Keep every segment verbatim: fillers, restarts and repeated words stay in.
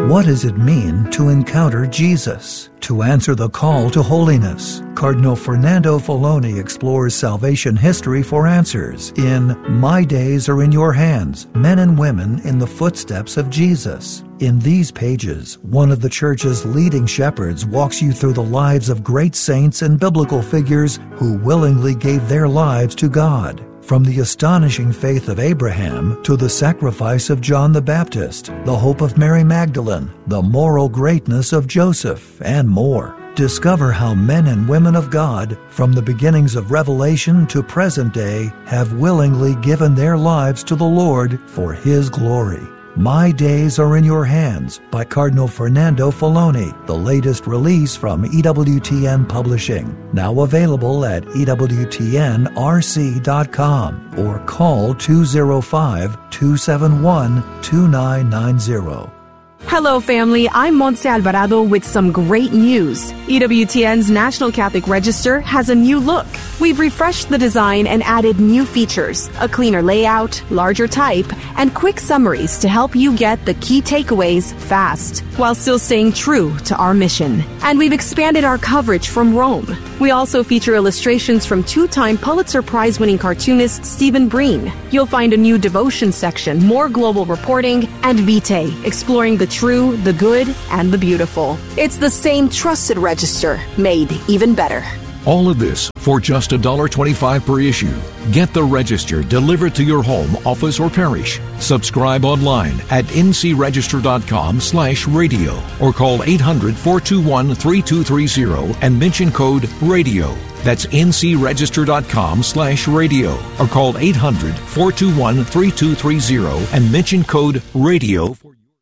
What does it mean to encounter Jesus? To answer the call to holiness, Cardinal Fernando Filoni explores salvation history for answers in My Days Are in Your Hands, Men and Women in the Footsteps of Jesus. In these pages, one of the Church's leading shepherds walks you through the lives of great saints and biblical figures who willingly gave their lives to God. From the astonishing faith of Abraham to the sacrifice of John the Baptist, the hope of Mary Magdalene, the moral greatness of Joseph, and more. Discover how men and women of God, from the beginnings of Revelation to present day, have willingly given their lives to the Lord for His glory. My Days Are in Your Hands by Cardinal Fernando Filoni, the latest release from E W T N Publishing. Now available at E W T N R C dot com or call two oh five, two seven one, two nine nine zero. Hello, family. I'm Montse Alvarado with some great news. E W T N's National Catholic Register has a new look. We've refreshed the design and added new features, a cleaner layout, larger type, and quick summaries to help you get the key takeaways fast, while still staying true to our mission. And we've expanded our coverage from Rome. We also feature illustrations from two-time Pulitzer Prize-winning cartoonist Stephen Breen. You'll find a new devotion section, more global reporting, and Vitae, exploring the true, the good, and the beautiful. It's the same trusted register, made even better. All of this for just one dollar twenty-five per issue. Get the Register delivered to your home, office, or parish. Subscribe online at ncregister.com slash radio or call eight hundred, four two one, three two three zero and mention code RADIO. That's ncregister.com slash radio or call eight hundred, four two one, three two three zero and mention code RADIO.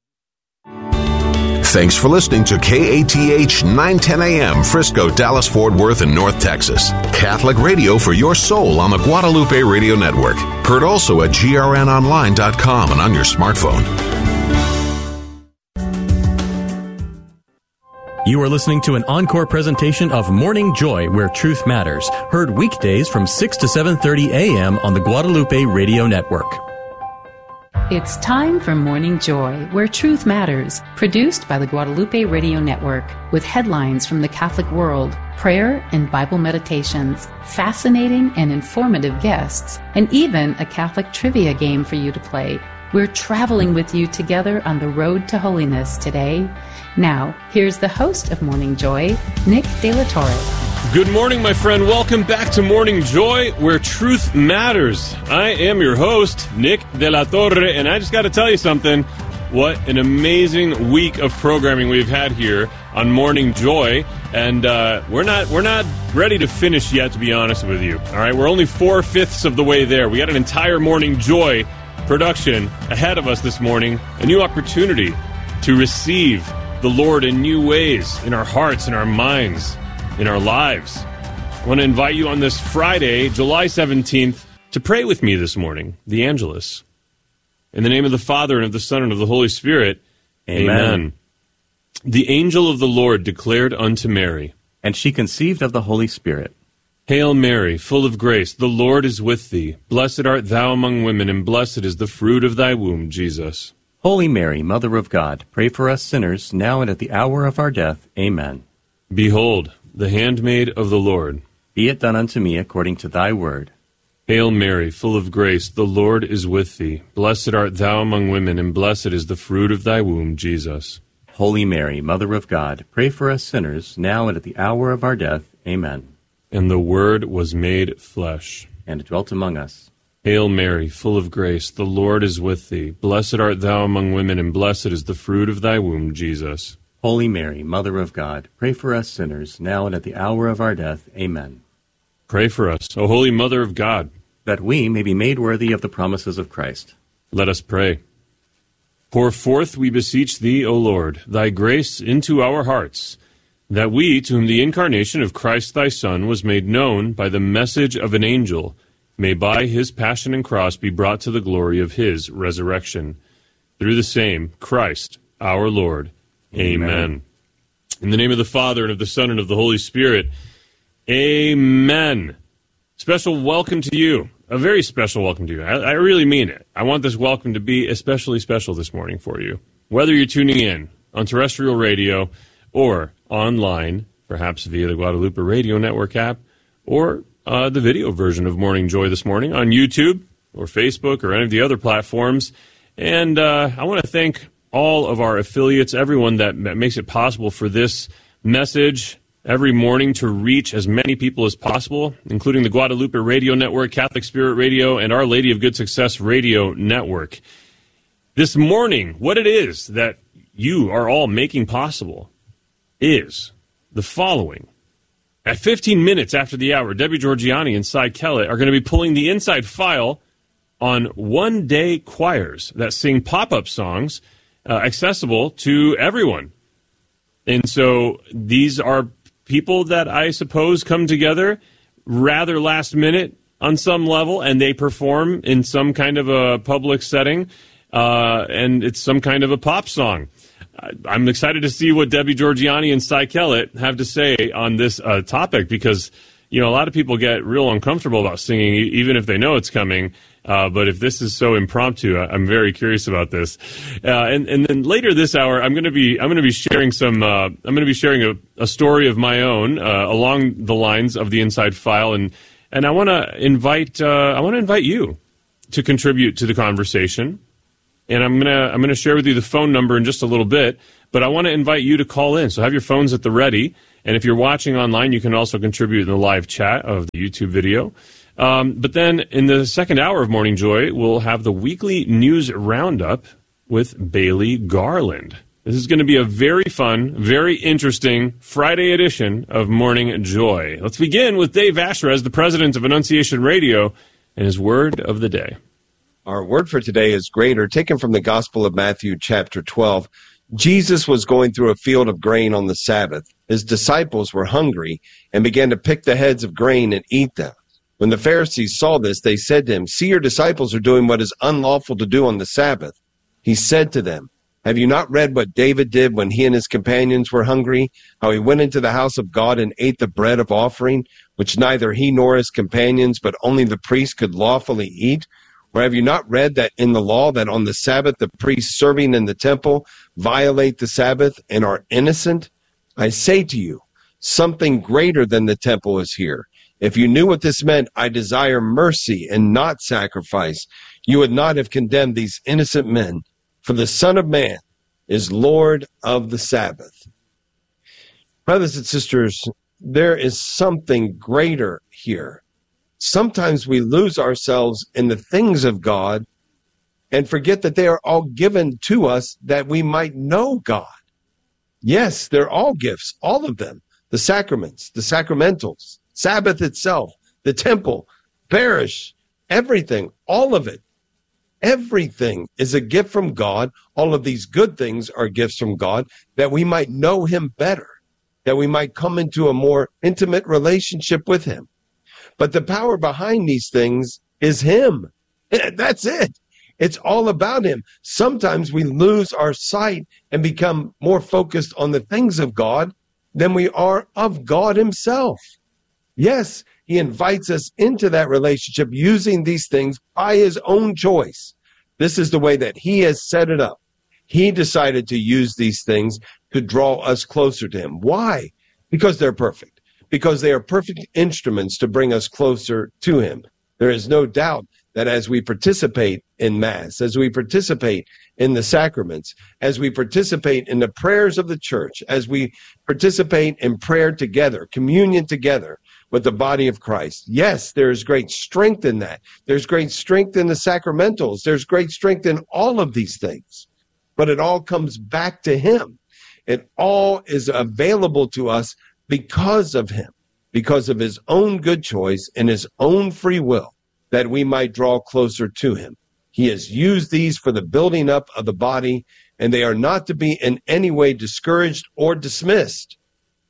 Thanks for listening to K A T H nine ten A M, Frisco, Dallas, Fort Worth, and North Texas. Catholic radio for your soul on the Guadalupe Radio Network. Heard also at G R N online dot com and on your smartphone. You are listening to an encore presentation of Morning Joy, where truth matters. Heard weekdays from six to seven thirty A M on the Guadalupe Radio Network. It's time for Morning Joy, where truth matters, produced by the Guadalupe Radio Network, with headlines from the Catholic world, prayer and Bible meditations, fascinating and informative guests, and even a Catholic trivia game for you to play. We're traveling with you together on the road to holiness today. Now, here's the host of Morning Joy, Nick De La Torre. Good morning, my friend. Welcome back to Morning Joy, where truth matters. I am your host, Nick De La Torre, and I just got to tell you something. What an amazing week of programming we've had here on Morning Joy, and uh, we're not we're not ready to finish yet, to be honest with you. All right, we're only four fifths of the way there. We got an entire Morning Joy production ahead of us this morning, a new opportunity to receive the Lord in new ways in our hearts, in our minds, in our lives. I want to invite you on this Friday, July seventeenth, to pray with me this morning, the Angelus. In the name of the Father, and of the Son, and of the Holy Spirit, Amen. Amen. The angel of the Lord declared unto Mary, and she conceived of the Holy Spirit. Hail Mary, full of grace, the Lord is with thee. Blessed art thou among women, and blessed is the fruit of thy womb, Jesus. Holy Mary, Mother of God, pray for us sinners, now and at the hour of our death. Amen. Behold, the handmaid of the Lord. Be it done unto me according to thy word. Hail Mary, full of grace, the Lord is with thee. Blessed art thou among women, and blessed is the fruit of thy womb, Jesus. Holy Mary, Mother of God, pray for us sinners, now and at the hour of our death. Amen. And the Word was made flesh, and dwelt among us. Hail Mary, full of grace, the Lord is with thee. Blessed art thou among women, and blessed is the fruit of thy womb, Jesus. Holy Mary, Mother of God, pray for us sinners, now and at the hour of our death. Amen. Pray for us, O Holy Mother of God, that we may be made worthy of the promises of Christ. Let us pray. Pour forth, we beseech thee, O Lord, thy grace into our hearts, that we, to whom the incarnation of Christ thy Son was made known by the message of an angel, may by his passion and cross be brought to the glory of his resurrection. Through the same Christ our Lord. Amen. Amen. In the name of the Father, and of the Son, and of the Holy Spirit. Amen. Special welcome to you. A very special welcome to you. I, I really mean it. I want this welcome to be especially special this morning for you. Whether you're tuning in on terrestrial radio or online, perhaps via the Guadalupe Radio Network app, or uh, the video version of Morning Joy this morning on YouTube or Facebook or any of the other platforms. And uh, I want to thank all of our affiliates, everyone that, that makes it possible for this message every morning to reach as many people as possible, including the Guadalupe Radio Network, Catholic Spirit Radio, and Our Lady of Good Success Radio Network. This morning, what it is that you are all making possible is the following. At fifteen minutes after the hour, Debbie Georgiani and Cy Kellett are going to be pulling the inside file on one-day choirs that sing pop-up songs uh, accessible to everyone. And so these are people that I suppose come together rather last minute on some level, and they perform in some kind of a public setting, uh, and it's some kind of a pop song. I'm excited to see what Debbie Georgiani and Cy Kellett have to say on this uh, topic, because, you know, a lot of people get real uncomfortable about singing, even if they know it's coming. Uh, but if this is so impromptu, I'm very curious about this. Uh, and, and then later this hour, I'm going to be I'm going to be sharing some. Uh, I'm going to be sharing a, a story of my own uh, along the lines of the Inside File, and and I want to invite uh, I want to invite you to contribute to the conversation. And I'm gonna I'm gonna share with you the phone number in just a little bit. But I want to invite you to call in. So have your phones at the ready. And if you're watching online, you can also contribute in the live chat of the YouTube video. Um, but then in the second hour of Morning Joy, we'll have the weekly news roundup with Bailey Garland. This is going to be a very fun, very interesting Friday edition of Morning Joy. Let's begin with Dave Ashrez, the president of Annunciation Radio, and his word of the day. Our word for today is greater, taken from the Gospel of Matthew, chapter twelve. Jesus was going through a field of grain on the Sabbath. His disciples were hungry and began to pick the heads of grain and eat them. When the Pharisees saw this, they said to him, "See, your disciples are doing what is unlawful to do on the Sabbath." He said to them, "Have you not read what David did when he and his companions were hungry, how he went into the house of God and ate the bread of offering, which neither he nor his companions, but only the priests could lawfully eat? Or have you not read that in the law that on the Sabbath the priests serving in the temple violate the Sabbath and are innocent? I say to you, something greater than the temple is here. If you knew what this meant, I desire mercy and not sacrifice, you would not have condemned these innocent men. For the Son of Man is Lord of the Sabbath." Brothers and sisters, there is something greater here. Sometimes we lose ourselves in the things of God and forget that they are all given to us that we might know God. Yes, they're all gifts, all of them. The sacraments, the sacramentals, Sabbath itself, the temple, parish, everything, all of it. Everything is a gift from God. All of these good things are gifts from God that we might know him better, that we might come into a more intimate relationship with him. But the power behind these things is him. That's it. It's all about him. Sometimes we lose our sight and become more focused on the things of God than we are of God himself. Yes, he invites us into that relationship using these things by his own choice. This is the way that he has set it up. He decided to use these things to draw us closer to him. Why? Because they're perfect. Because they are perfect instruments to bring us closer to him. There is no doubt that as we participate in Mass, as we participate in the sacraments, as we participate in the prayers of the church, as we participate in prayer together, communion together with the body of Christ, yes, there is great strength in that. There's great strength in the sacramentals. There's great strength in all of these things. But it all comes back to him. It all is available to us because of him, because of his own good choice and his own free will, that we might draw closer to him. He has used these for the building up of the body, and they are not to be in any way discouraged or dismissed.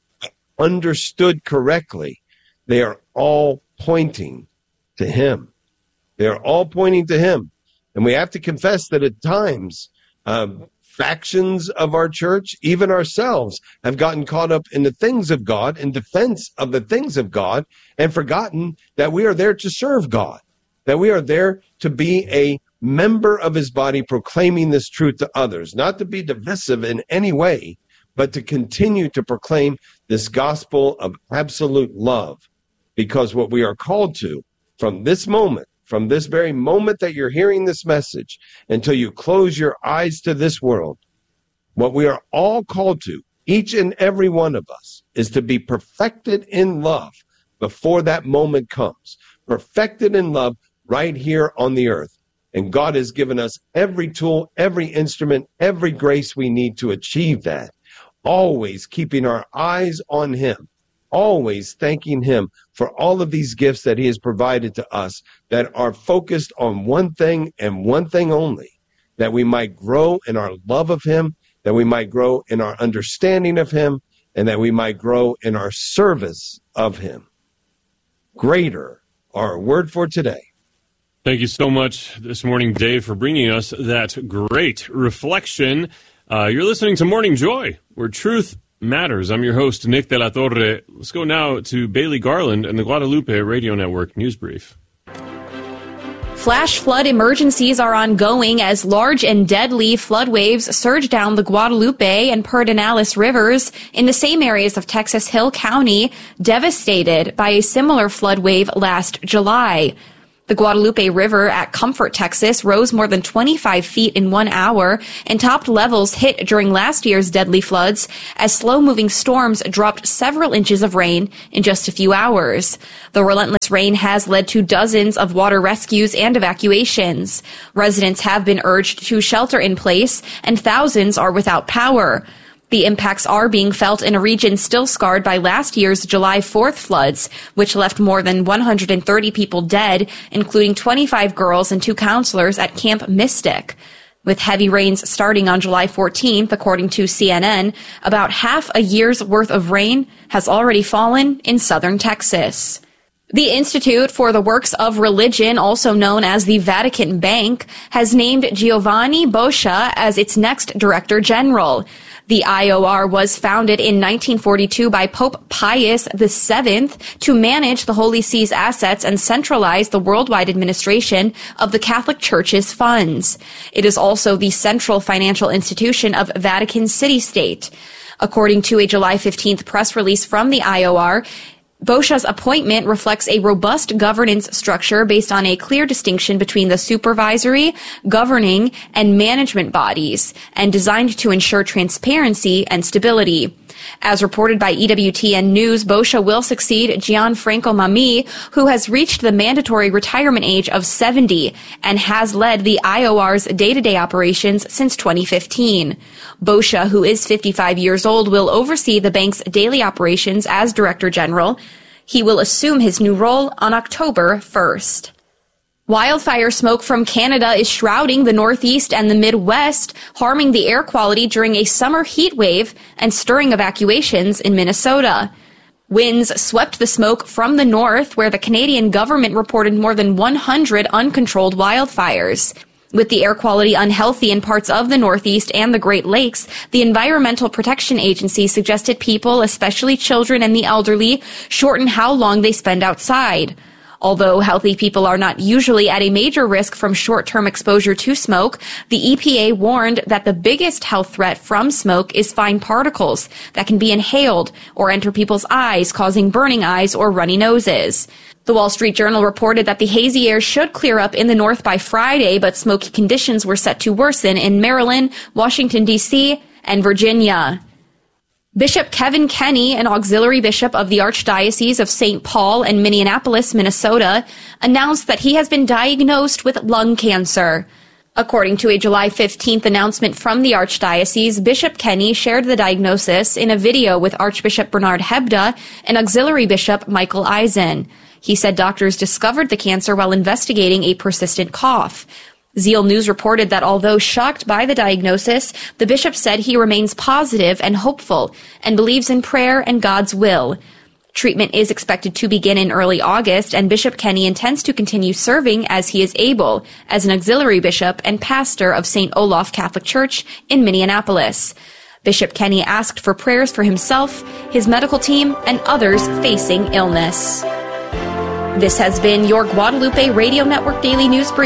Understood correctly, they are all pointing to him. They are all pointing to him. And we have to confess that at times, um, factions of our church, even ourselves, have gotten caught up in the things of God, in defense of the things of God, and forgotten that we are there to serve God, that we are there to be a member of his body proclaiming this truth to others, not to be divisive in any way, but to continue to proclaim this gospel of absolute love. Because what we are called to from this moment, from this very moment that you're hearing this message until you close your eyes to this world, what we are all called to, each and every one of us, is to be perfected in love before that moment comes. Perfected in love right here on the earth. And God has given us every tool, every instrument, every grace we need to achieve that. Always keeping our eyes on him. Always thanking him for all of these gifts that he has provided to us that are focused on one thing and one thing only, that we might grow in our love of him, that we might grow in our understanding of him, and that we might grow in our service of him. Greater, our word for today. Thank you so much this morning, Dave, for bringing us that great reflection. Uh, you're listening to Morning Joy, where truth matters. I'm your host, Nick De La Torre. Let's go now to Bailey Garland and the Guadalupe Radio Network News Brief. Flash flood emergencies are ongoing as large and deadly flood waves surge down the Guadalupe and Pedernales rivers in the same areas of Texas Hill County, devastated by a similar flood wave last July. The Guadalupe River at Comfort, Texas, rose more than twenty-five feet in one hour and topped levels hit during last year's deadly floods as slow-moving storms dropped several inches of rain in just a few hours. The relentless rain has led to dozens of water rescues and evacuations. Residents have been urged to shelter in place, and thousands are without power. The impacts are being felt in a region still scarred by last year's July fourth floods, which left more than one hundred thirty people dead, including twenty-five girls and two counselors at Camp Mystic. With heavy rains starting on July fourteenth, according to C N N, about half a year's worth of rain has already fallen in southern Texas. The Institute for the Works of Religion, also known as the Vatican Bank, has named Giovanni Boscia as its next Director General. The I O R was founded in nineteen forty-two by Pope Pius the seventh to manage the Holy See's assets and centralize the worldwide administration of the Catholic Church's funds. It is also the central financial institution of Vatican City-State. According to a July fifteenth press release from the I O R, Boscia's appointment reflects a robust governance structure based on a clear distinction between the supervisory, governing, and management bodies, and designed to ensure transparency and stability. As reported by E W T N News, Boscia will succeed Gianfranco Mammi, who has reached the mandatory retirement age of seventy and has led the I O R's day-to-day operations since twenty fifteen. Boscia, who is fifty-five years old, will oversee the bank's daily operations as Director General. He will assume his new role on October first. Wildfire smoke from Canada is shrouding the Northeast and the Midwest, harming the air quality during a summer heat wave and stirring evacuations in Minnesota. Winds swept the smoke from the north, where the Canadian government reported more than one hundred uncontrolled wildfires. With the air quality unhealthy in parts of the Northeast and the Great Lakes, the Environmental Protection Agency suggested people, especially children and the elderly, shorten how long they spend outside. Although healthy people are not usually at a major risk from short-term exposure to smoke, the E P A warned that the biggest health threat from smoke is fine particles that can be inhaled or enter people's eyes, causing burning eyes or runny noses. The Wall Street Journal reported that the hazy air should clear up in the north by Friday, but smoky conditions were set to worsen in Maryland, Washington, D C, and Virginia. Bishop Kevin Kenney, an auxiliary bishop of the Archdiocese of Saint Paul and Minneapolis, Minnesota, announced that he has been diagnosed with lung cancer. According to a July fifteenth announcement from the Archdiocese, Bishop Kenney shared the diagnosis in a video with Archbishop Bernard Hebda and auxiliary bishop Michael Eisen. He said doctors discovered the cancer while investigating a persistent cough. Zeal News reported that although shocked by the diagnosis, the bishop said he remains positive and hopeful and believes in prayer and God's will. Treatment is expected to begin in early August, and Bishop Kenney intends to continue serving as he is able as an auxiliary bishop and pastor of Saint Olaf Catholic Church in Minneapolis. Bishop Kenney asked for prayers for himself, his medical team, and others facing illness. This has been your Guadalupe Radio Network Daily News Brief.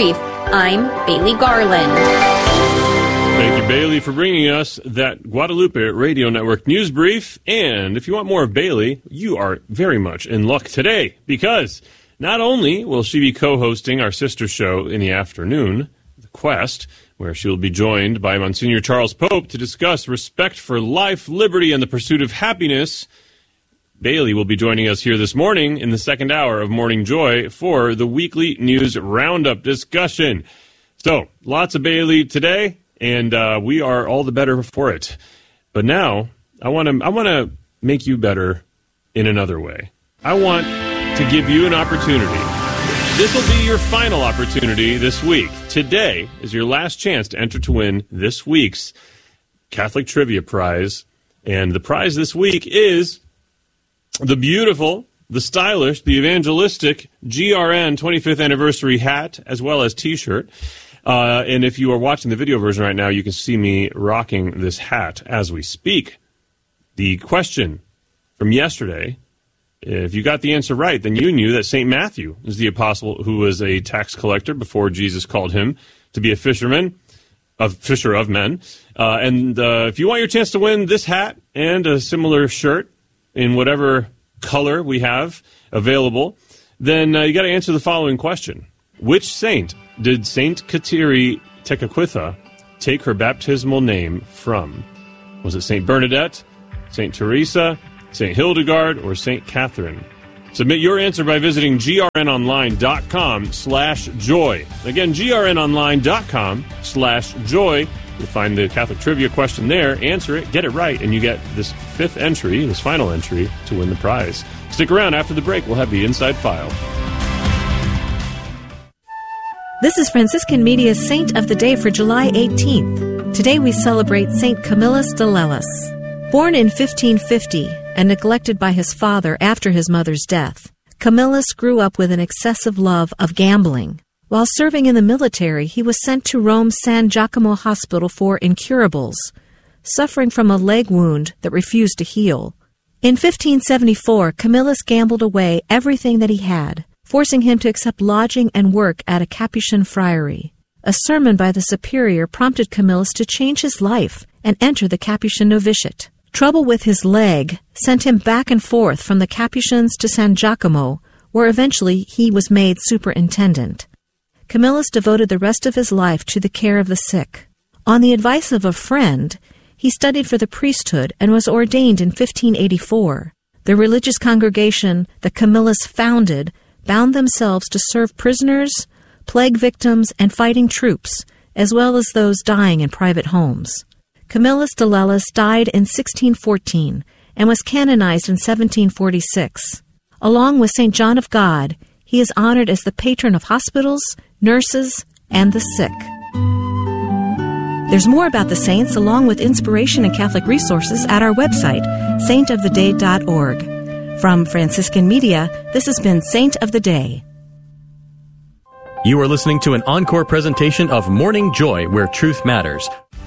I'm Bailey Garland. Thank you, Bailey, for bringing us that Guadalupe Radio Network news brief. And if you want more of Bailey, you are very much in luck today, because not only will she be co-hosting our sister show in the afternoon, The Quest, where she will be joined by Monsignor Charles Pope to discuss respect for life, liberty, and the pursuit of happiness. Bailey will be joining us here this morning in the second hour of Morning Joy for the weekly news roundup discussion. So, lots of Bailey today, and uh, we are all the better for it. But now, I want to I want to make you better in another way. I want to give you an opportunity. This will be your final opportunity this week. Today is your last chance to enter to win this week's Catholic Trivia Prize. And the prize this week is the beautiful, the stylish, the evangelistic G R N twenty-fifth anniversary hat, as well as T-shirt. Uh, and if you are watching the video version right now, you can see me rocking this hat as we speak. The question from yesterday, if you got the answer right, then you knew that Saint Matthew is the apostle who was a tax collector before Jesus called him to be a fisherman, a fisher of men. Uh, and uh, if you want your chance to win this hat and a similar shirt in whatever color we have available, then uh, you got to answer the following question. Which saint did Saint Kateri Tekakwitha take her baptismal name from? Was it Saint Bernadette, Saint Teresa, Saint Hildegard, or Saint Catherine? Submit your answer by visiting grnonline.com slash joy. Again, grnonline.com slash joy. You'll find the Catholic trivia question there, answer it, get it right, and you get this fifth entry, this final entry, to win the prize. Stick around. After the break, we'll have the Inside File. This is Franciscan Media's Saint of the Day for July eighteenth. Today we celebrate Saint Camillus de Lellis. Born in fifteen fifty and neglected by his father after his mother's death, Camillus grew up with an excessive love of gambling. While serving in the military, he was sent to Rome's San Giacomo Hospital for incurables, suffering from a leg wound that refused to heal. In fifteen seventy-four, Camillus gambled away everything that he had, forcing him to accept lodging and work at a Capuchin friary. A sermon by the superior prompted Camillus to change his life and enter the Capuchin novitiate. Trouble with his leg sent him back and forth from the Capuchins to San Giacomo, where eventually he was made superintendent. Camillus devoted the rest of his life to the care of the sick. On the advice of a friend, he studied for the priesthood and was ordained in fifteen eighty-four. The religious congregation that Camillus founded bound themselves to serve prisoners, plague victims, and fighting troops, as well as those dying in private homes. Camillus de Lellis died in sixteen fourteen and was canonized in seventeen forty-six. Along with Saint John of God, he is honored as the patron of hospitals, nurses, and the sick. There's more about the saints along with inspiration and Catholic resources at our website, saint of the day dot org. From Franciscan Media, this has been Saint of the Day. You are listening to an encore presentation of Morning Joy, where truth matters.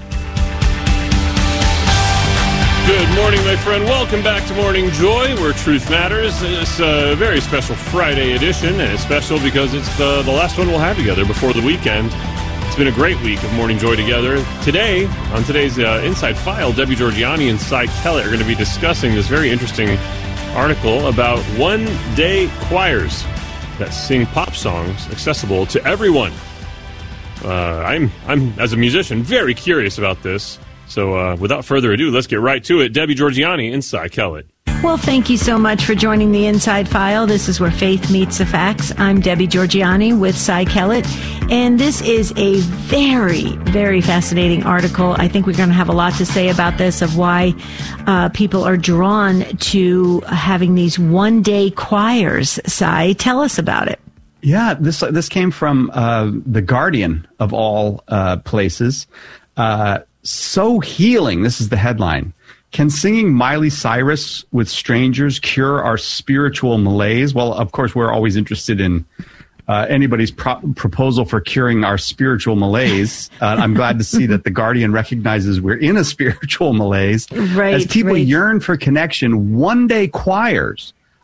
Good morning, my friend. Welcome back to Morning Joy, where truth matters. It's a very special Friday edition, and it's special because it's the, the last one we'll have together before the weekend. It's been a great week of Morning Joy together. Today, on today's uh, Inside File, Debbie Georgianni and Cy Kellett are going to be discussing this very interesting article about one-day choirs that sing pop songs accessible to everyone. Uh, I'm, I'm, as a musician, very curious about this. So uh, without further ado, let's get right to it. Debbie Georgianni and Cy Kellett. Well, thank you so much for joining the Inside File. This is where faith meets the facts. I'm Debbie Georgianni with Cy Kellett, and this is a very, very fascinating article. I think we're going to have a lot to say about this, of why uh, people are drawn to having these one-day choirs. Cy, tell us about it. Yeah, this this came from uh, The Guardian, of all uh, places. Uh, so healing, this is the headline. Can singing Miley Cyrus with strangers cure our spiritual malaise? Well, of course, we're always interested in uh, anybody's pro- proposal for curing our spiritual malaise. Uh, I'm glad to see that The Guardian recognizes we're in a spiritual malaise. Right, As people right. yearn for connection, one-day choirs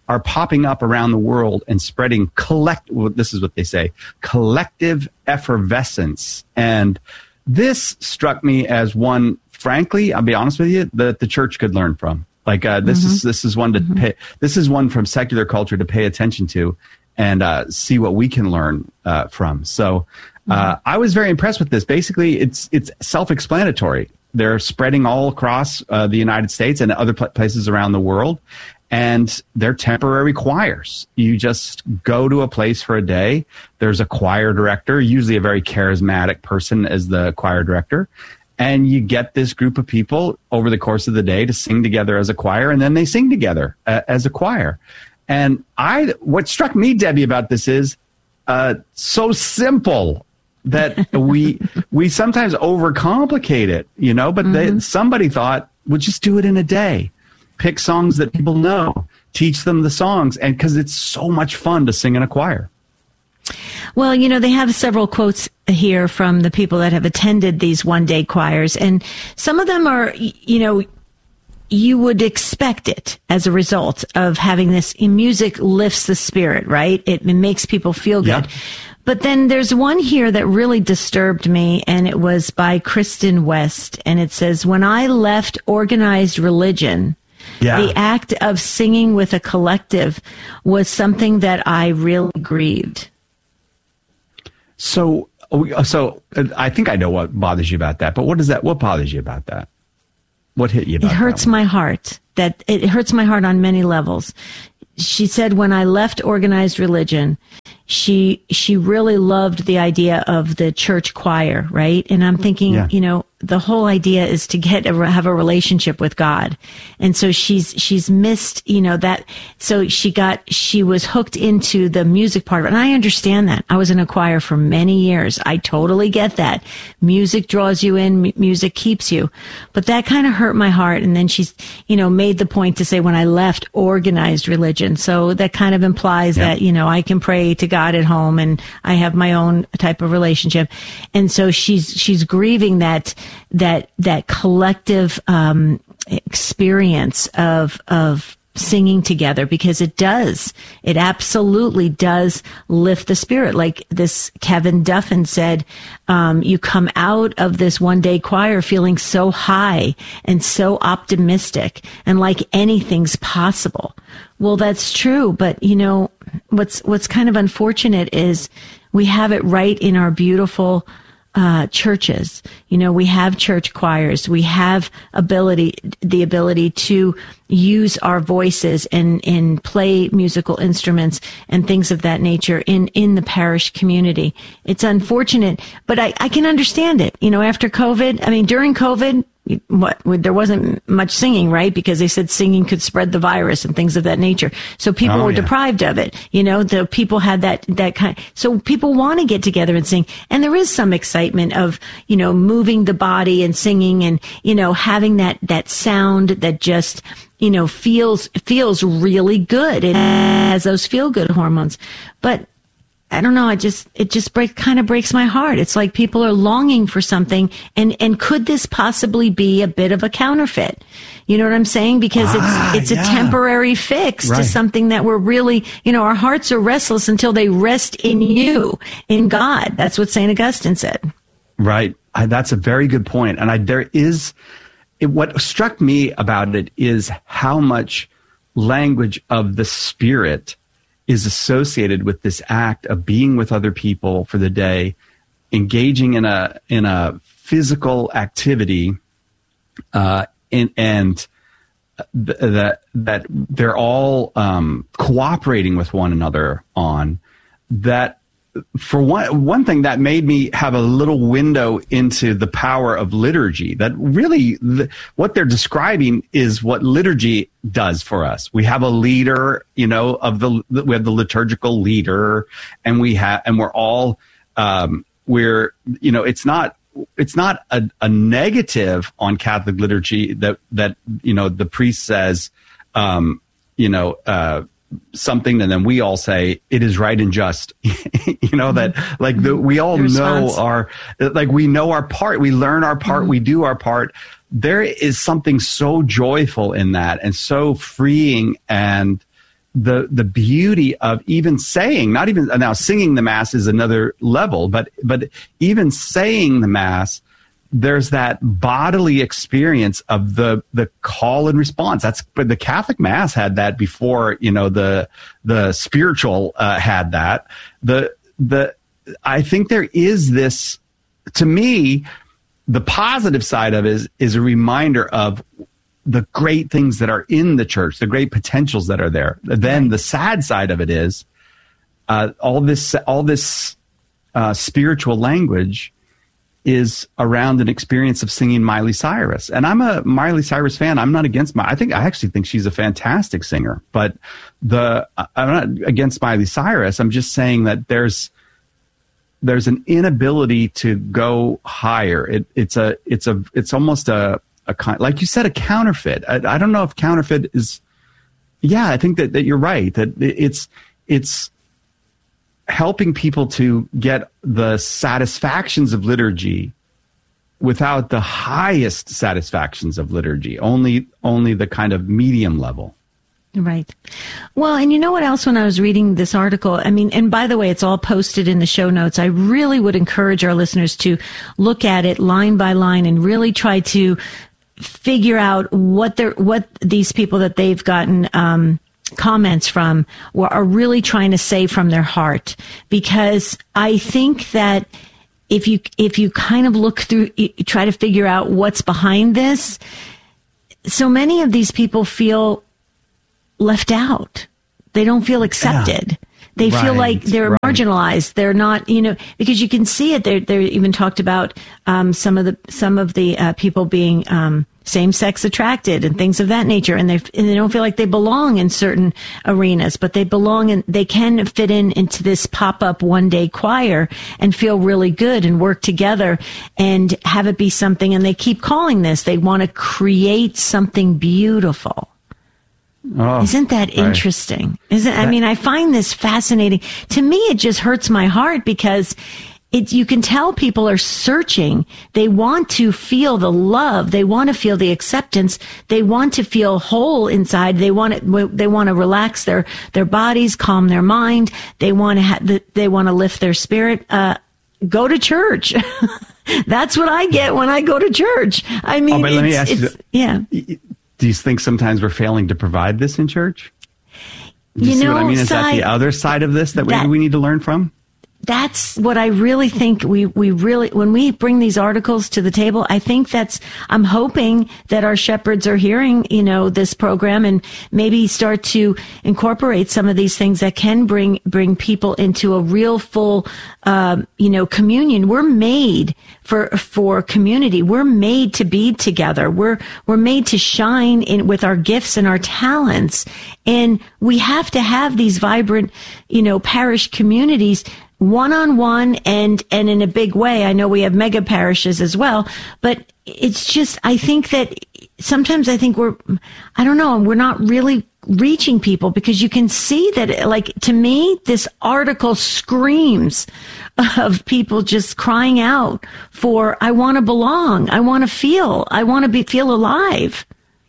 are popping up around the world and spreading collect. Well, this is what they say: collective effervescence. And this struck me as one, frankly, I'll be honest with you, that the church could learn from. Like uh, this mm-hmm. is this is one to mm-hmm. pay. This is one from secular culture to pay attention to and uh, see what we can learn uh, from. So uh, mm-hmm. I was very impressed with this. Basically, it's it's self-explanatory. They're spreading all across uh, the United States and other pl- places around the world, and they're temporary choirs. You just go to a place for a day. There's a choir director, usually a very charismatic person as the choir director, and you get this group of people over the course of the day to sing together as a choir, and then they sing together uh, as a choir. And I, what struck me, Debbie, about this is uh, so simple that we we sometimes overcomplicate it, you know, but mm-hmm. they, somebody thought, we'll just do it in a day. Pick songs that people know, teach them the songs, and because it's so much fun to sing in a choir. Well, you know, they have several quotes here from the people that have attended these one-day choirs, and some of them are, you know, you would expect it as a result of having this. Music lifts the spirit, right? It, it makes people feel good. Yeah. But then there's one here that really disturbed me, and it was by Kristen West, and it says, when I left organized religion, yeah. the act of singing with a collective was something that I really grieved. So, so I think I know what bothers you about that, but what is that? What bothers you about that? What hit you about that? It hurts my heart. That it hurts my heart on many levels. She said, when I left organized religion, she she really loved the idea of the church choir, right? And I'm thinking, yeah. you know, the whole idea is to get a, have a relationship with God. And so she's she's missed, you know, that. So she got she was hooked into the music part of it. And I understand that. I was in a choir for many years. I totally get that. Music draws you in, m- music keeps you. But that kind of hurt my heart. And then she's, you know, made the point to say, when I left organized religion. So that kind of implies yeah. that, you know, I can pray to God at home and I have my own type of relationship. And so she's she's grieving that that that collective um experience of of singing together, because it does it absolutely does lift the spirit. Like this Kevin Duffin said, um you come out of this one day choir feeling so high and so optimistic and like anything's possible. Well, that's true, but you know what's what's kind of unfortunate is we have it right in our beautiful Uh, churches. You know, we have church choirs. We have ability, the ability to use our voices and, and play musical instruments and things of that nature in, in the parish community. It's unfortunate, but I, I can understand it. You know, after COVID, I mean, during COVID, what, there wasn't much singing, right? Because they said singing could spread the virus and things of that nature. So people oh, were yeah. deprived of it. You know, the people had that, that kind. So people want to get together and sing. And there is some excitement of, you know, moving the body and singing and, you know, having that, that sound that just, you know, feels, feels really good. It has those feel good hormones. But I don't know. I just, it just break, kind of breaks my heart. It's like people are longing for something. And, and could this possibly be a bit of a counterfeit? You know what I'm saying? Because ah, it's, it's yeah. a temporary fix right. to something that we're really, you know, our hearts are restless until they rest in you, in God. That's what Saint Augustine said. Right. I, that's a very good point. And I, there is, it, what struck me about it is how much language of the Spirit is associated with this act of being with other people for the day, engaging in a in a physical activity, uh, in, and th- that that they're all um, cooperating with one another on. That, for one one thing, that made me have a little window into the power of liturgy. That really, the, what they're describing is what liturgy does for us. We have a leader, you know, of the we have the liturgical leader, and we have, and we're all, um, we're, you know, it's not it's not a, a negative on Catholic liturgy that that you know the priest says, um, you know. Uh, something, and then we all say it is right and just. You know, that like the, we all know our, like we know our part, we learn our part, mm-hmm. we do our part. There is something so joyful in that and so freeing and the the beauty of even saying, not even now singing the Mass is another level, but but even saying the Mass, there's that bodily experience of the the call and response. That's but the Catholic Mass had that before, you know, the the spiritual uh, had that. The the I think there is this, to me, the positive side of it is is a reminder of the great things that are in the church, the great potentials that are there. Then the sad side of it is uh, all this all this uh, spiritual language is around an experience of singing Miley Cyrus. And I'm a Miley Cyrus fan. I'm not against my, I think, I actually think she's a fantastic singer, but the, I'm not against Miley Cyrus. I'm just saying that there's, there's an inability to go higher. It, it's a, it's a, it's almost a, a kind, like you said, a counterfeit. I, I don't know if counterfeit is, yeah, I think that, that you're right, that it's, it's, helping people to get the satisfactions of liturgy without the highest satisfactions of liturgy, only only the kind of medium level. Right. Well, and you know what else, when I was reading this article, I mean, and by the way, it's all posted in the show notes. I really would encourage our listeners to look at it line by line and really try to figure out what they're, what these people that they've gotten, um, comments from are really trying to say from their heart, because I think that if you if you kind of look through, you try to figure out what's behind this, so many of these people feel left out. They don't feel accepted. Yeah. They right. feel like they're right. marginalized. They're not, you know, because you can see it. They're, they're even talked about um, some of the some of the uh, people being um, same-sex attracted and things of that nature, and they and they don't feel like they belong in certain arenas, but they belong and they can fit in into this pop-up one-day choir and feel really good and work together and have it be something. And they keep calling this. They want to create something beautiful. Oh, Isn't that right. interesting? Isn't that, I mean, I find this fascinating. To me, it just hurts my heart because it, you can tell people are searching. They want to feel the love. They want to feel the acceptance. They want to feel whole inside. They want to, they want to relax their, their bodies, calm their mind. They want to ha- they want to lift their spirit. Uh, go to church. That's what I get when I go to church. I mean, oh, but let me ask you, yeah. Do you think sometimes we're failing to provide this in church? Do you, you see know, what I mean? Is Si, that the other side of this that, that we, we need to learn from? That's what I really think we, we really, when we bring these articles to the table, I think that's, I'm hoping that our shepherds are hearing, you know, this program and maybe start to incorporate some of these things that can bring, bring people into a real full, um, you know, communion. We're made for, for community. We're made to be together. We're, we're made to shine in with our gifts and our talents. And we have to have these vibrant, you know, parish communities one-on-one and, and in a big way. I know we have mega parishes as well, but it's just, I think that sometimes I think we're, I don't know, we're not really reaching people because you can see that, like, to me, this article screams of people just crying out for, I want to belong. I want to feel, I want to be, feel alive.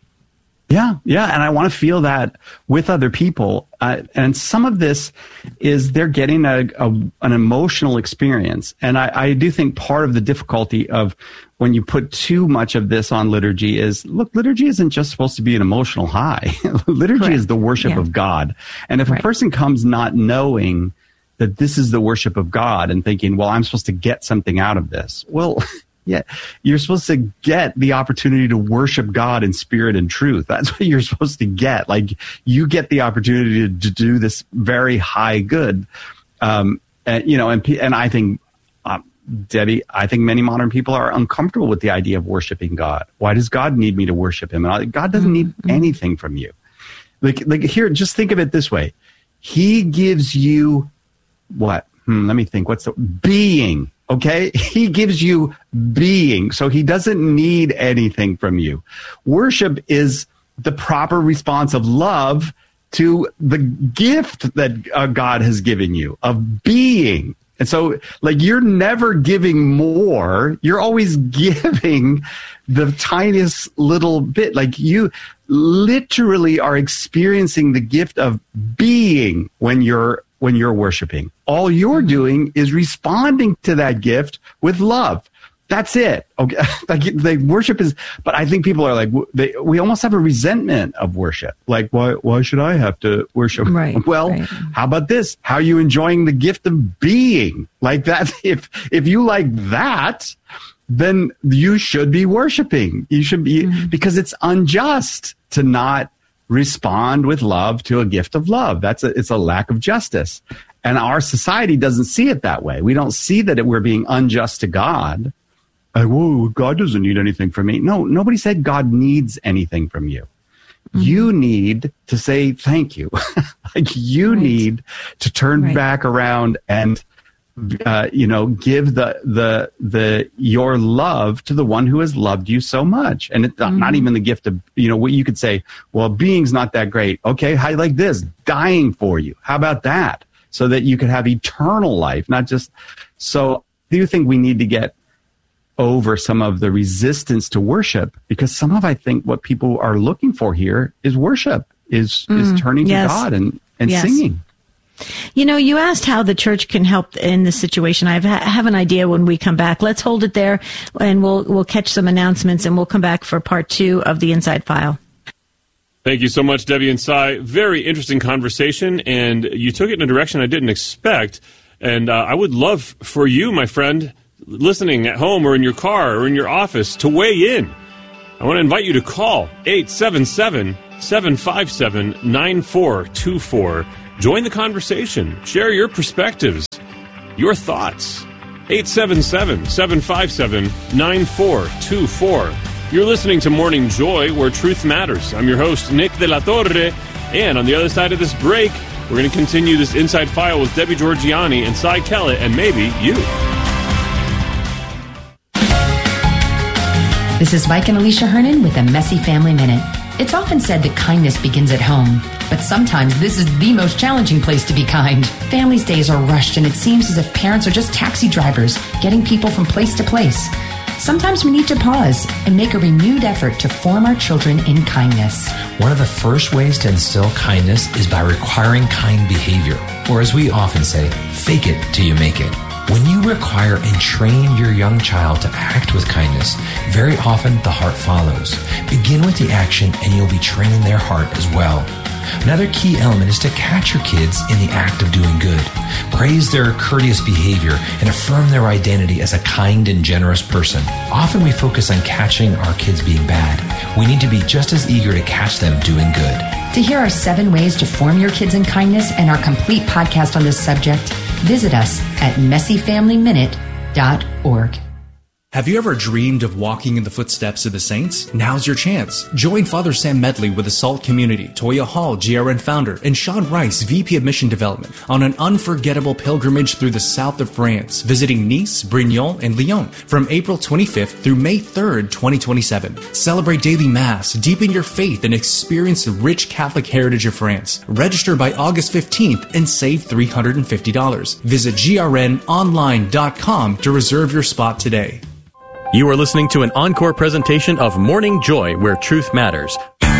Yeah, yeah, and I want to feel that with other people. Uh, and some of this is they're getting a, a an emotional experience. And I, I do think part of the difficulty of when you put too much of this on liturgy is, look, liturgy isn't just supposed to be an emotional high. Liturgy Correct. Is the worship yeah. of God. And if right. a person comes not knowing that this is the worship of God and thinking, well, I'm supposed to get something out of this, well... Yeah, you're supposed to get the opportunity to worship God in spirit and truth. That's what you're supposed to get. Like, you get the opportunity to, to do this very high good. Um, and, you know, and, and I think, uh, Debbie, I think many modern people are uncomfortable with the idea of worshiping God. Why does God need me to worship him? And I, God doesn't need anything from you. Like, like here, just think of it this way. He gives you what? Hmm, let me think. What's the being? Okay, he gives you being, so he doesn't need anything from you. Worship is the proper response of love to the gift that uh, God has given you of being. And so, like, you're never giving more. You're always giving the tiniest little bit. Like you, literally are experiencing the gift of being when you're when you're worshiping. All you're doing is responding to that gift with love. That's it. Okay, like the worship is, but I think people are like, they, we almost have a resentment of worship. Like, why? Why should I have to worship? Right. Well, right. How about this? How are you enjoying the gift of being like that? If if you like that, then you should be worshiping. You should be mm-hmm. because it's unjust to not respond with love to a gift of love. That's a, it's a lack of justice, and our society doesn't see it that way. We don't see that it, we're being unjust to God. Like, whoa, God doesn't need anything from me. No, nobody said God needs anything from you. Mm-hmm. You need to say thank you. Like you right. need to turn right. back around and, uh, you know, give the the the your love to the one who has loved you so much. And it's mm-hmm. not even the gift of, you know, what you could say, well, being's not that great. Okay, how like this, dying for you. How about that? So that you could have eternal life, not just. So I do think we need to get over some of the resistance to worship, because some of I think what people are looking for here is worship, is mm, is turning yes. to God and, and yes. singing. You know, you asked how the church can help in this situation. I've, I have an idea when we come back. Let's hold it there, and we'll we'll catch some announcements, and we'll come back for part two of the Inside File. Thank you so much, Debbie and Cy. Very interesting conversation, and you took it in a direction I didn't expect. And uh, I would love for you, my friend, listening at home or in your car or in your office, to weigh in. I want to invite you to call eight seven seven, seven five seven, nine four two four. Join the conversation. Share your perspectives, your thoughts. eight seven seven, seven five seven, nine four two four. You're listening to Morning Joy, where truth matters. I'm your host, Nick De La Torre, and on the other side of this break, we're going to continue this Inside File with Debbie Georgianni and Cy Kellett, and maybe you. This is Mike and Alicia Hernan with a Messy Family Minute. It's often said that kindness begins at home, but sometimes this is the most challenging place to be kind. Families' days are rushed, and it seems as if parents are just taxi drivers, getting people from place to place. Sometimes we need to pause and make a renewed effort to form our children in kindness. One of the first ways to instill kindness is by requiring kind behavior, or as we often say, fake it till you make it. When you require and train your young child to act with kindness, very often the heart follows. Begin with the action and you'll be training their heart as well. Another key element is to catch your kids in the act of doing good. Praise their courteous behavior and affirm their identity as a kind and generous person. Often we focus on catching our kids being bad. We need to be just as eager to catch them doing good. To hear our seven ways to form your kids in kindness and our complete podcast on this subject, visit us at messy family minute dot org. Have you ever dreamed of walking in the footsteps of the saints? Now's your chance. Join Father Sam Medley with the SALT community, Toya Hall, G R N founder, and Sean Rice, V P of Mission Development, on an unforgettable pilgrimage through the south of France, visiting Nice, Brignoles, and Lyon from April twenty-fifth through May third, twenty twenty-seven. Celebrate daily Mass, deepen your faith, and experience the rich Catholic heritage of France. Register by August fifteenth and save three hundred fifty dollars. Visit G R N online dot com to reserve your spot today. You are listening to an encore presentation of Morning Joy, where truth matters.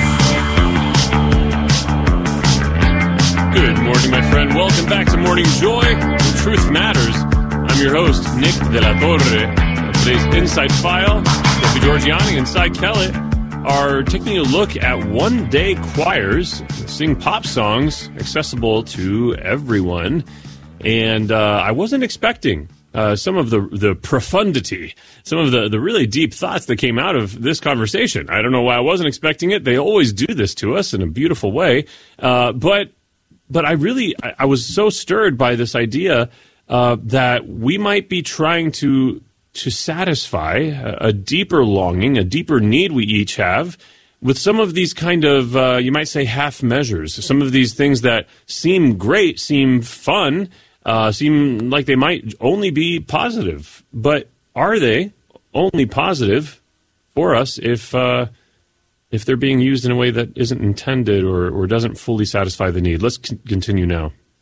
Good morning, my friend. Welcome back to Morning Joy, where truth matters. I'm your host, Nick De La Torre. Today's Inside File, Debbie Georgianni and Cy Kellett are taking a look at one-day choirs that sing pop songs accessible to everyone. And uh, I wasn't expecting Uh, some of the the profundity, some of the, the really deep thoughts that came out of this conversation. I don't know why I wasn't expecting it. They always do this to us in a beautiful way. Uh, but but I really, I, I was so stirred by this idea uh, that we might be trying to to satisfy a, a deeper longing, a deeper need we each have with some of these kind of, uh, you might say, half measures, some of these things that seem great, seem fun, Uh, seem like they might only be positive, but are they only positive for us if uh, if they're being used in a way that isn't intended or, or doesn't fully satisfy the need? Let's c- continue now.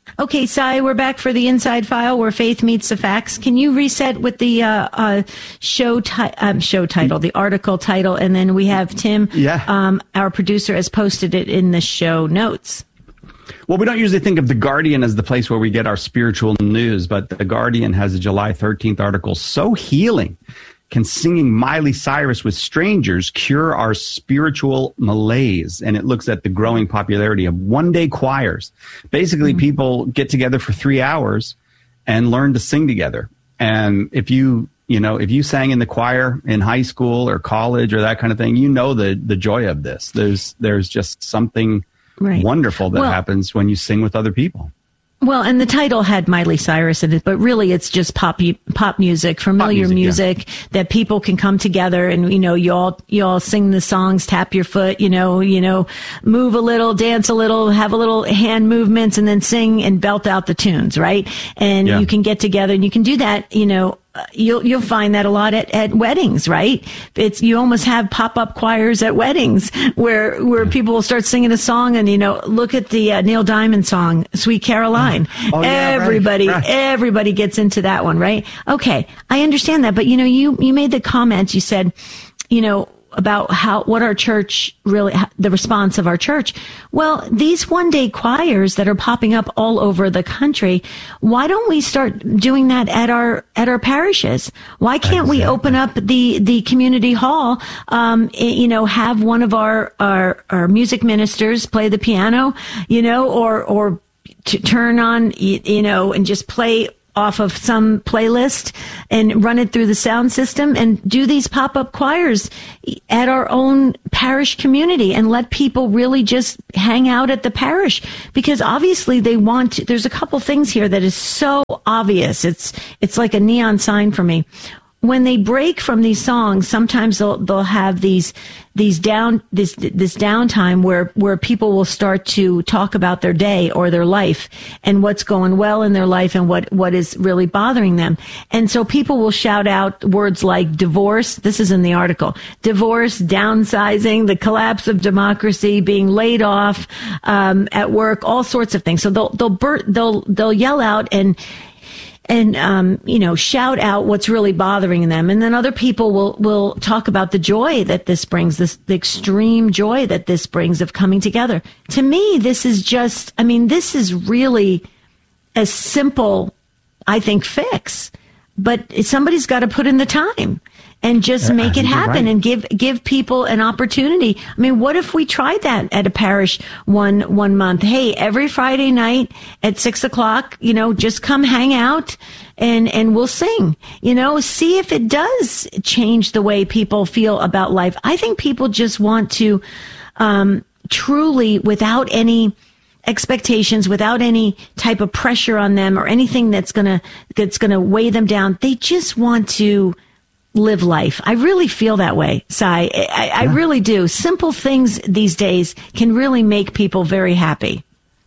Okay, Sai, we're back for the Inside File where faith meets the facts. Can you reset with the uh, uh, show ti- um, show title, the article title, and then we have Tim, yeah. um, our producer, has posted it in the show notes. Well, we don't usually think of The Guardian as the place where we get our spiritual news, but The Guardian has a July thirteenth article, So Healing. Can singing Miley Cyrus with strangers cure our spiritual malaise? And it looks at the growing popularity of one-day choirs. Basically, mm-hmm. people get together for three hours and learn to sing together. And if you, you know, if you sang in the choir in high school or college or that kind of thing, you know the the joy of this. There's there's just something right. wonderful that well, happens when you sing with other people. Well, and the title had Miley Cyrus in it, but really it's just pop pop music, familiar pop music, music yeah. that people can come together and, you know, you all, you all sing the songs, tap your foot, you know, you know, move a little, dance a little, have a little hand movements, and then sing and belt out the tunes, right? And yeah. you can get together and you can do that, you know. You'll you'll find that a lot at, at weddings, right? It's you almost have pop up choirs at weddings where where people will start singing a song, and you know, look at the uh, Neil Diamond song, "Sweet Caroline." Oh, yeah, everybody right, right. everybody gets into that one, right? Okay, I understand that, but you know, you you made the comment. You said, you know, about how what our church really the response of our church. Well, these one day choirs that are popping up all over the country, why don't we start doing that at our at our parishes? Why can't exactly. we open up the the community hall, um you know, have one of our our our music ministers play the piano, you know, or or to turn on, you know, and just play off of some playlist and run it through the sound system and do these pop-up choirs at our own parish community and let people really just hang out at the parish, because obviously they want to, there's a couple things here that is so obvious. It's, it's like a neon sign for me. When they break from these songs, sometimes they'll they'll have these these down this this downtime where where people will start to talk about their day or their life and what's going well in their life and what what is really bothering them. And so people will shout out words like divorce. This is in the article: divorce, downsizing, the collapse of democracy, being laid off um, at work, all sorts of things. So they'll they'll bur- they'll they'll yell out and. And, um, you know, shout out what's really bothering them. And then other people will, will talk about the joy that this brings, this, the extreme joy that this brings of coming together. To me, this is just, I mean, this is really a simple, I think, fix. But somebody's got to put in the time and just make it happen right. and give give people an opportunity. I mean, what if we tried that at a parish one one month? Hey, every Friday night at six o'clock, you know, just come hang out and and we'll sing. You know, see if it does change the way people feel about life. I think people just want to um, truly, without any expectations, without any type of pressure on them or anything that's gonna that's gonna weigh them down. They just want to live life. I really feel that way, Sai. I, I, I really do. Simple things these days can really make people very happy.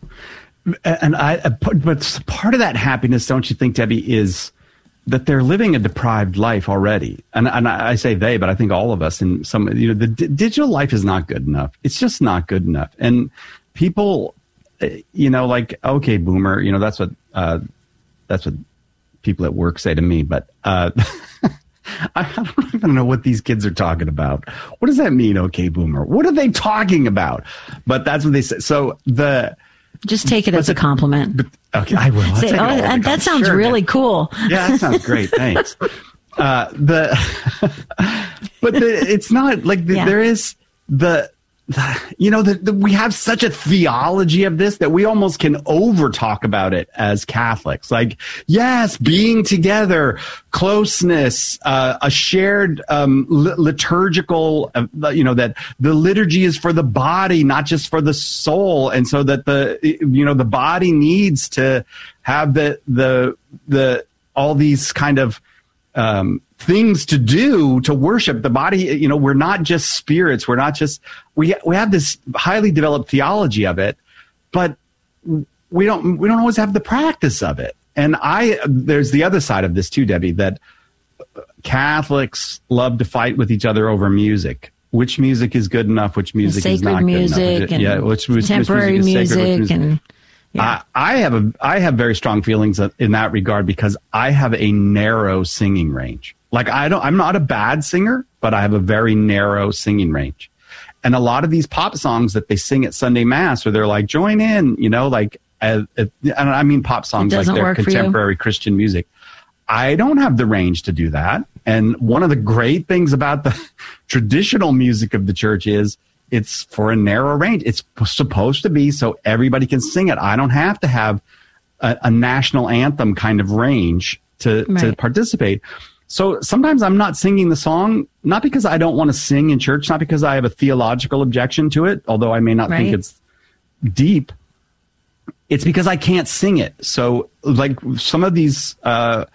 And I, but part of that happiness, don't you think, Debbie, is that they're living a deprived life already. And, and I say they, but I think all of us in some, you know, the d- digital life is not good enough. It's just not good enough. And people, you know, like, okay, boomer, you know, that's what, uh, that's what people at work say to me. But, uh, I don't even know what these kids are talking about. What does that mean, okay, boomer? What are they talking about? But that's what they say. So the... Just take it as the, a compliment. But, okay, I will. Say, oh, that, that sounds sure, really man. cool. Yeah, that sounds great. Thanks. uh, the, but the, it's not like the, yeah. there is the... You know, the, the, we have such a theology of this that we almost can over talk about it as Catholics. Like, yes, being together, closeness, uh, a shared um, li- liturgical, uh, you know, that the liturgy is for the body, not just for the soul. And so that the, you know, the body needs to have the, the, the, all these kind of, um, things to do to worship the body. You know, we're not just spirits. We're not just, we, we have this highly developed theology of it, but we don't, we don't always have the practice of it. And I, there's the other side of this too, Debbie, that Catholics love to fight with each other over music. Which music is good enough? Which music is not good enough? Sacred music and yeah, which, which, contemporary which music, is music sacred, which music, and Yeah. I, I have a I have very strong feelings in that regard because I have a narrow singing range. Like I don't, I'm not a bad singer, but I have a very narrow singing range. And a lot of these pop songs that they sing at Sunday Mass, where they're like, "Join in," you know, like, uh, uh, and I mean pop songs like they're contemporary Christian music. I don't have the range to do that. And one of the great things about the traditional music of the church is it's for a narrow range. It's supposed to be so everybody can sing it. I don't have to have a, a national anthem kind of range to, right. to participate. So sometimes I'm not singing the song, not because I don't want to sing in church, not because I have a theological objection to it, although I may not right. think it's deep. It's because I can't sing it. So like some of these, uh,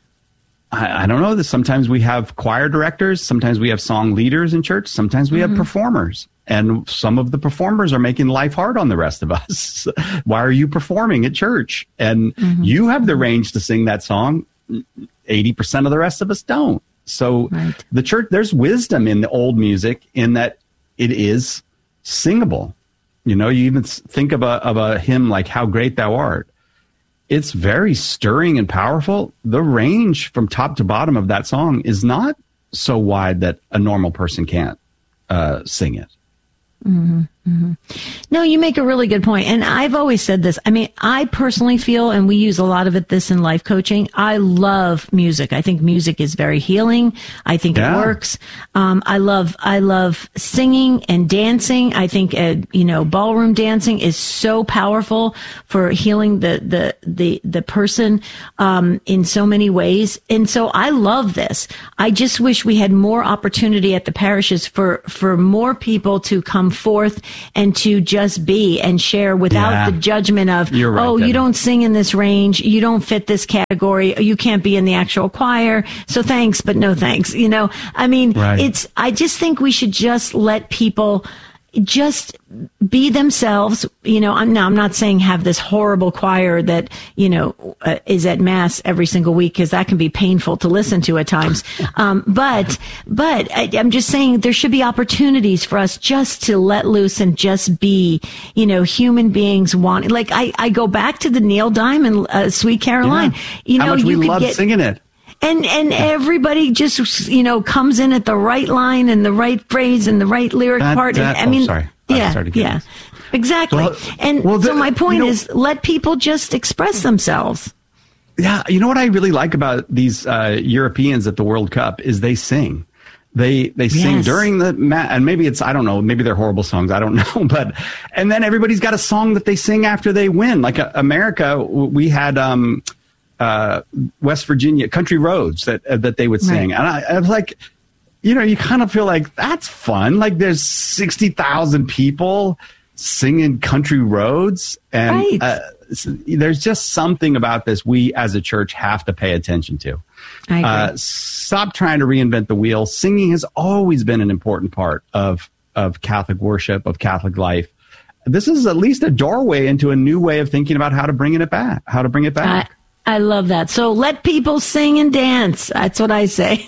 I, I don't know, that sometimes we have choir directors, sometimes we have song leaders in church, sometimes we mm-hmm. have performers. And some of the performers are making life hard on the rest of us. Why are you performing at church? And mm-hmm. you have the range to sing that song. eighty percent of the rest of us don't. So right. the church, there's wisdom in the old music in that it is singable. You know, you even think of a, of a hymn like How Great Thou Art. It's very stirring and powerful. The range from top to bottom of that song is not so wide that a normal person can't uh, sing it. Mm-hmm, mm-hmm. No, you make a really good point. And I've always said this. I mean, I personally feel, and we use a lot of it this in life coaching, I love music. I think music is very healing. I think yeah. it works. Um, I love, I love singing and dancing. I think, uh, you know, ballroom dancing is so powerful for healing the, the, the, the person, um, in so many ways. And so I love this. I just wish we had more opportunity at the parishes for, for more people to come forth and to just be and share without yeah. the judgment of, right, oh, Debbie. You don't sing in this range, you don't fit this category, you can't be in the actual choir, so thanks, but no thanks. You know, I mean, right. it's, I just think we should just let people just be themselves. You know, I'm now, I'm not saying have this horrible choir that, you know, uh, is at mass every single week, because that can be painful to listen to at times. Um, but, but I, I'm just saying there should be opportunities for us just to let loose and just be, you know, human beings want, like I, I go back to the Neil Diamond, uh, Sweet Caroline. Yeah. You know, How much you we could love get, singing it. And and everybody just, you know, comes in at the right line and the right phrase and the right lyric that, part. That, and, I mean, oh, sorry. yeah, yeah, exactly. Well, and well, the, so my point you know, is, let people just express themselves. Yeah, you know what I really like about these uh, Europeans at the World Cup is they sing. They they sing yes. during the ma- and maybe it's I don't know, maybe they're horrible songs, I don't know, but and then everybody's got a song that they sing after they win. Like uh, America, we had. Um, Uh, West Virginia country roads that uh, that they would sing, right. and I, I was like, you know, you kind of feel like that's fun. Like there's sixty thousand people singing country roads, and right. uh, there's just something about this we as a church have to pay attention to. I agree. Uh, stop trying to reinvent the wheel. Singing has always been an important part of of Catholic worship, of Catholic life. This is at least a doorway into a new way of thinking about how to bring it back. How to bring it back. Uh, I love that. So let people sing and dance. That's what I say.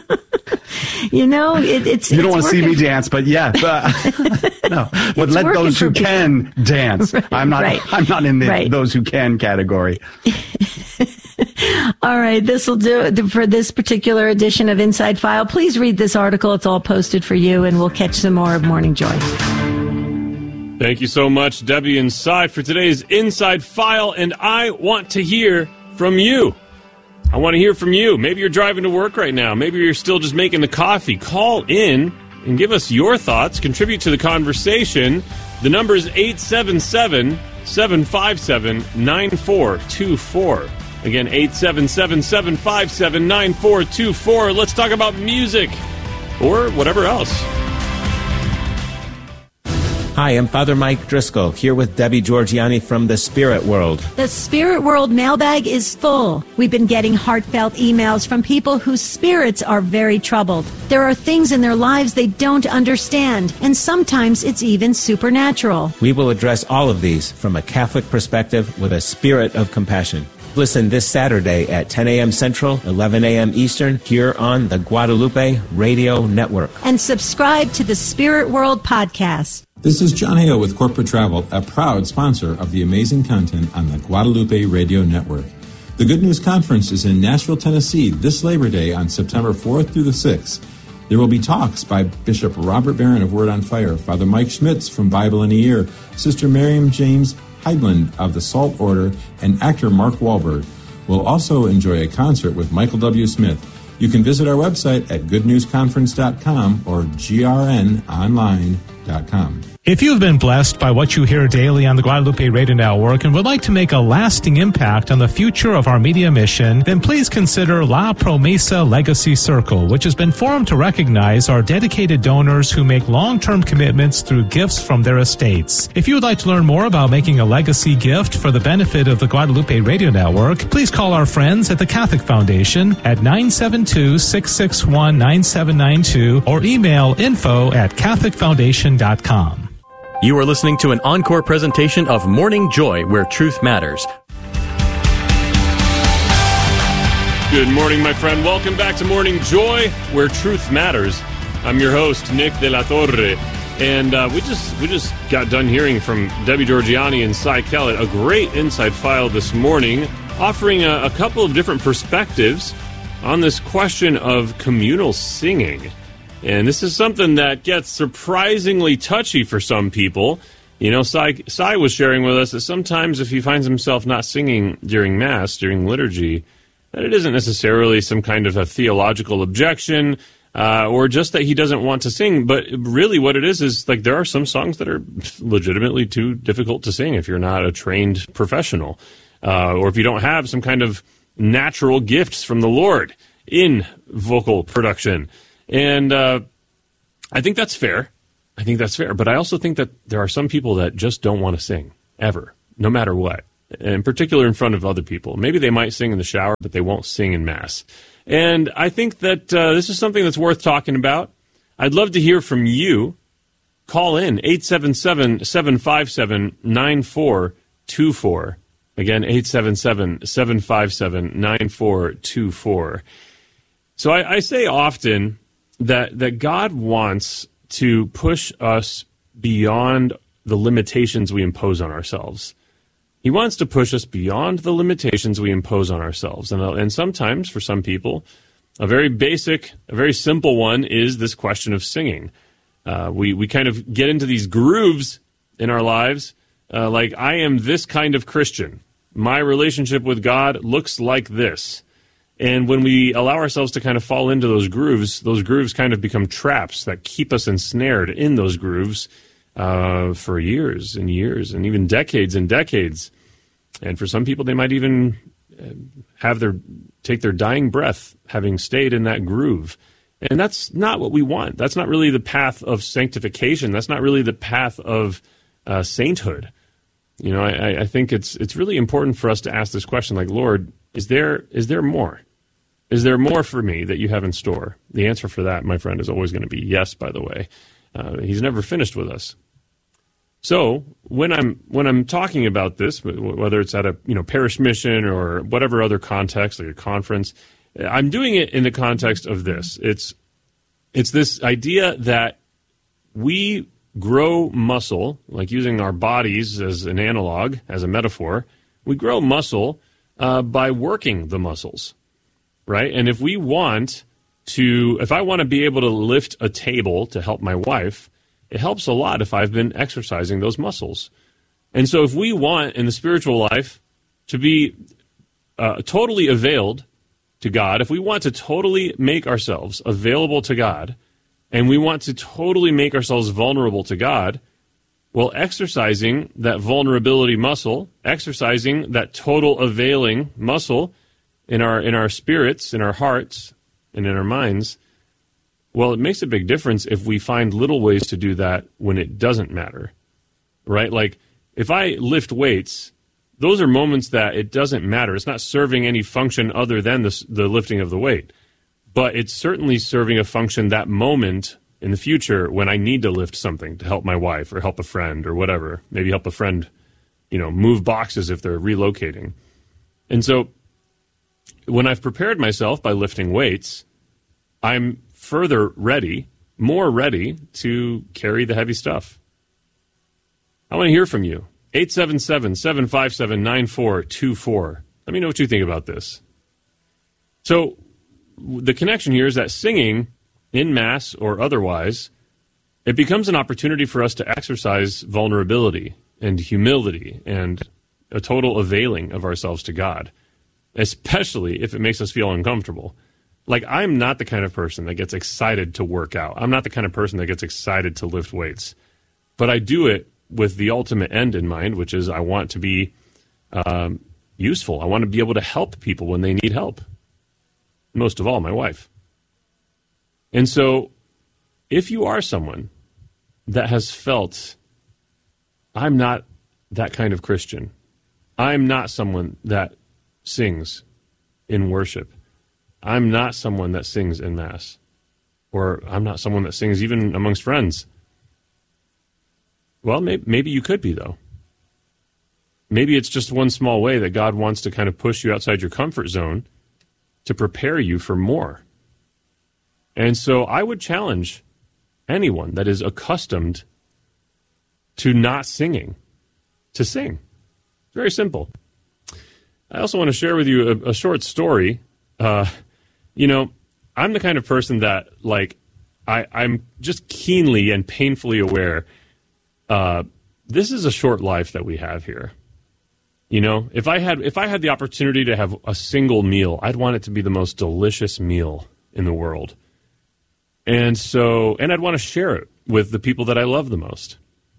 You know, it, it's you don't it's want to see me dance, but yeah, uh, no. But let those who can dance. Right, I'm not. Right, I'm not in the right. those who can category. All right, this will do it for this particular edition of Inside File. Please read this article. It's all posted for you, and we'll catch some more of Morning Joy. Thank you so much, Debbie and Cy, for today's Inside File, and I want to hear from you. I want to hear from you. Maybe you're driving to work right now. Maybe you're still just making the coffee. Call in and give us your thoughts. Contribute to the conversation. The number is eight seven seven, seven five seven, nine four two four. Again, eight seven seven, seven five seven, nine four two four. Let's talk about music or whatever else. Hi, I'm Father Mike Driscoll, here with Debbie Georgianni from the Spirit World. The Spirit World mailbag is full. We've been getting heartfelt emails from people whose spirits are very troubled. There are things in their lives they don't understand, and sometimes it's even supernatural. We will address all of these from a Catholic perspective with a spirit of compassion. Listen this Saturday at ten a.m. Central, eleven a.m. Eastern, here on the Guadalupe Radio Network. And subscribe to the Spirit World Podcast. This is John Hale with Corporate Travel, a proud sponsor of the amazing content on the Guadalupe Radio Network. The Good News Conference is in Nashville, Tennessee this Labor Day on September fourth through the sixth. There will be talks by Bishop Robert Barron of Word on Fire, Father Mike Schmitz from Bible in a Year, Sister Miriam James Heidland of the Salt Order, and actor Mark Wahlberg. We'll also enjoy a concert with Michael W. Smith. You can visit our website at good news conference dot com or g r n online dot com. If you have been blessed by what you hear daily on the Guadalupe Radio Network and would like to make a lasting impact on the future of our media mission, then please consider La Promesa Legacy Circle, which has been formed to recognize our dedicated donors who make long-term commitments through gifts from their estates. If you would like to learn more about making a legacy gift for the benefit of the Guadalupe Radio Network, please call our friends at the Catholic Foundation at nine seven two, six six one, nine seven nine two or email info at catholic foundation dot com. You are listening to an encore presentation of Morning Joy, where truth matters. Good morning, my friend. Welcome back to Morning Joy, where truth matters. I'm your host, Nick De La Torre, and uh, we just we just got done hearing from Debbie Georgianni and Cy Kellett, a great Inside File this morning, offering a, a couple of different perspectives on this question of communal singing. And this is something that gets surprisingly touchy for some people. You know, Cy, Cy was sharing with us that sometimes if he finds himself not singing during Mass, during liturgy, that it isn't necessarily some kind of a theological objection uh, or just that he doesn't want to sing. But really what it is is, like, there are some songs that are legitimately too difficult to sing if you're not a trained professional uh, or if you don't have some kind of natural gifts from the Lord in vocal production. And uh, I think that's fair. I think that's fair. But I also think that there are some people that just don't want to sing, ever, no matter what, in particular in front of other people. Maybe they might sing in the shower, but they won't sing in Mass. And I think that uh, this is something that's worth talking about. I'd love to hear from you. Call in, eight seven seven, seven five seven, nine four two four. Again, eight seven seven, seven five seven, nine four two four. So I, I say often that that God wants to push us beyond the limitations we impose on ourselves. He wants to push us beyond the limitations we impose on ourselves. And, and sometimes, for some people, a very basic, a very simple one is this question of singing. Uh, we, we kind of get into these grooves in our lives, uh, like, I am this kind of Christian. My relationship with God looks like this. And when we allow ourselves to kind of fall into those grooves, those grooves kind of become traps that keep us ensnared in those grooves uh, for years and years and even decades and decades. And for some people, they might even have their take their dying breath having stayed in that groove. And that's not what we want. That's not really the path of sanctification. That's not really the path of uh, sainthood. You know, I, I think it's it's really important for us to ask this question, like, Lord, is there is there more? Is there more for me that you have in store? The answer for that, my friend, is always going to be yes, by the way. Uh, he's never finished with us. So when I'm when I'm talking about this, whether it's at a you know parish mission or whatever other context, like a conference, I'm doing it in the context of this. It's it's this idea that we grow muscle, like using our bodies as an analog, as a metaphor. We grow muscle uh, by working the muscles. Right? And if we want to, if I want to be able to lift a table to help my wife, it helps a lot if I've been exercising those muscles. And so if we want in the spiritual life to be uh, totally availed to God, if we want to totally make ourselves available to God, and we want to totally make ourselves vulnerable to God, well, exercising that vulnerability muscle, exercising that total availing muscle, in our in our spirits, in our hearts, and in our minds, well, it makes a big difference if we find little ways to do that when it doesn't matter, right? Like, if I lift weights, those are moments that it doesn't matter. It's not serving any function other than the, the lifting of the weight, but it's certainly serving a function that moment in the future when I need to lift something to help my wife or help a friend or whatever, maybe help a friend, you know, move boxes if they're relocating. And so when I've prepared myself by lifting weights, I'm further ready, more ready to carry the heavy stuff. I want to hear from you. eight seven seven, seven five seven, nine four two four. Let me know what you think about this. So the connection here is that singing, in Mass or otherwise, it becomes an opportunity for us to exercise vulnerability and humility and a total availing of ourselves to God, especially if it makes us feel uncomfortable. Like, I'm not the kind of person that gets excited to work out. I'm not the kind of person that gets excited to lift weights. But I do it with the ultimate end in mind, which is I want to be um, useful. I want to be able to help people when they need help. Most of all, my wife. And so, if you are someone that has felt, I'm not that kind of Christian, I'm not someone that sings in worship, I'm not someone that sings in Mass, or I'm not someone that sings even amongst friends. Well, maybe, maybe you could be, though. Maybe it's just one small way that God wants to kind of push you outside your comfort zone to prepare you for more. And so I would challenge anyone that is accustomed to not singing to sing. Very simple. I also want to share with you a, a short story. Uh, you know, I'm the kind of person that, like, I, I'm just keenly and painfully aware uh, this is a short life that we have here. You know, if I had if I had the opportunity to have a single meal, I'd want it to be the most delicious meal in the world. And so, and I'd want to share it with the people that I love the most.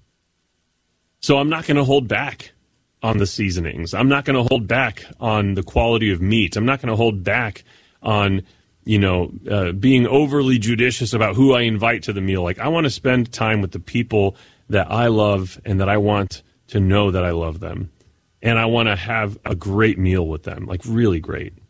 So I'm not going to hold back on the seasonings. I'm not going to hold back on the quality of meat. I'm not going to hold back on, you know, uh, being overly judicious about who I invite to the meal. Like, I want to spend time with the people that I love and that I want to know that I love them. And I want to have a great meal with them, like really great.